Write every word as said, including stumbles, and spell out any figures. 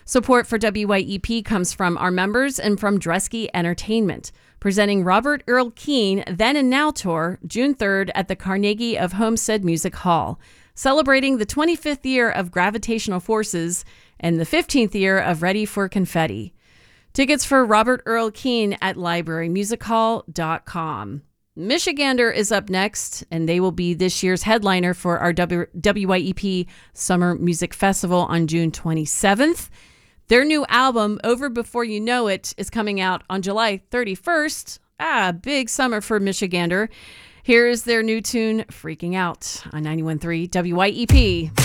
Support for W Y E P comes from our members and from Dresky Entertainment, presenting Robert Earl Keen Then and Now Tour June third at the Carnegie of Homestead Music Hall, celebrating the twenty-fifth year of Gravitational Forces and the fifteenth year of Ready for Confetti. Tickets for Robert Earl Keen at library music hall dot com. Michigander is up next, and they will be this year's headliner for our w- W Y E P Summer Music Festival on June twenty-seventh. Their new album, Over Before You Know It, is coming out on July thirty-first. Ah, big summer for Michigander. Here's their new tune, Freaking Out, on ninety-one point three W Y E P.